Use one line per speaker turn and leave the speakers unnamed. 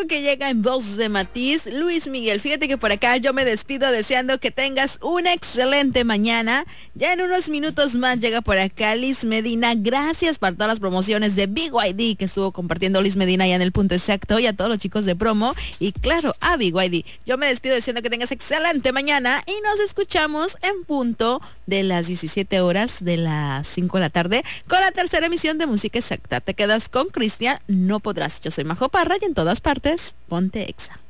que llega en voz de Matiz, Luis Miguel. Fíjate que por acá yo me despido deseando que tengas una excelente mañana. Ya en unos minutos más llega por acá Liz Medina. Gracias por todas las promociones de BYD que estuvo compartiendo Liz Medina ya en el punto exacto, y a todos los chicos de promo y claro a BYD. Yo me despido deseando que tengas excelente mañana y nos escuchamos en punto de las 17 horas de las 5 de la tarde con la tercera emisión de Música Exacta. Te quedas con Cristian, no podrás. Yo soy Majo Parra y en todas partes, ponte Exa.